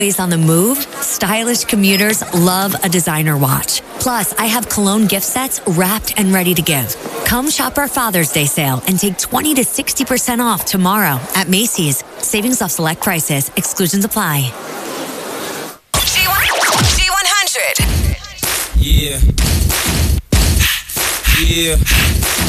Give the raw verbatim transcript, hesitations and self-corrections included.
Always on the move, stylish commuters love a designer watch. Plus, I have cologne gift sets wrapped and ready to give. Come shop our Father's Day sale and take twenty to sixty percent off tomorrow at Macy's. Savings off select prices. Exclusions apply. G one hundred. Yeah. Yeah.